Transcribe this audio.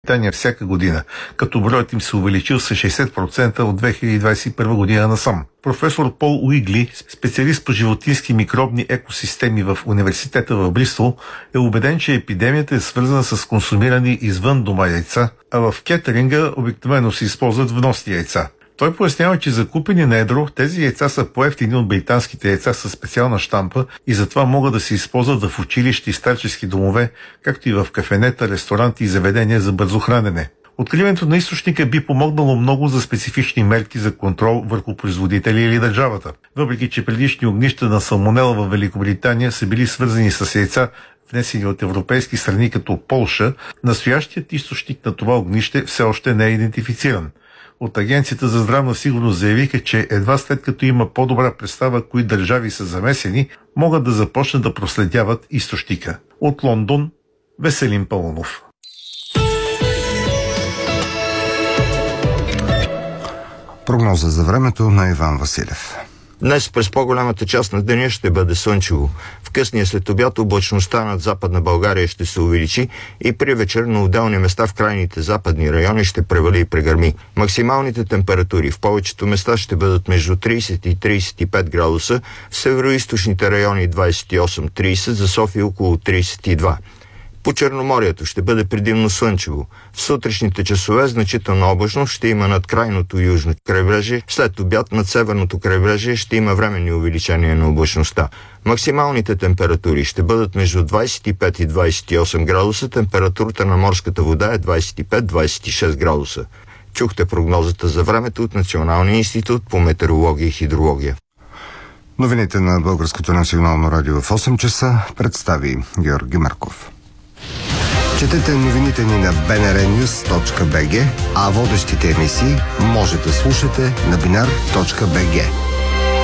Великобритания всяка година, като броят им се увеличил с 60% от 2021 година насам. Професор Пол Уигли, специалист по животински микробни екосистеми в университета в Бристол, е убеден, че епидемията е свързана с консумирани извън дома яйца, а в кетеринга обикновено се използват вносни яйца. Той пояснява, че закупени на едро, тези яйца са по-евтини от британските яйца със специална щампа и затова могат да се използват в училища и старчески домове, както и в кафенета, ресторанти и заведения за бързо хранене. Откриването на източника би помогнало много за специфични мерки за контрол върху производители или държавата. Въпреки че предишни огнища на салмонела в Великобритания са били свързани с яйца, внесени от европейски страни като Полша, настоящият източник на това огнище все още не е идентифициран. От Агенцията за здравна сигурност заявиха, че едва след като има по-добра представа кои държави са замесени, могат да започнат да проследяват източника. От Лондон, Веселин Паунов. Прогноза за времето на Иван Василев. Днес през по-голямата част на деня ще бъде слънчево. В късния следобед облачността над Западна България ще се увеличи и при вечер на отделни места в крайните западни райони ще превали и прегърми. Максималните температури в повечето места ще бъдат между 30 и 35 градуса, в североизточните райони 28-30, за София около 32. По Черноморието ще бъде предимно слънчево. В сутрешните часове значителна облачност ще има над крайното южно крайбрежие, след обяд над северното крайбрежие ще има временни увеличения на облачността. Максималните температури ще бъдат между 25 и 28 градуса, температурата на морската вода е 25-26 градуса. Чухте прогнозата за времето от Националния институт по метеорология и хидрология. Новините на Българското национално радио в 8 часа представи Георги Марков. Четете новините ни на bnrnews.bg, а водещите емисии може да слушате на binar.bg.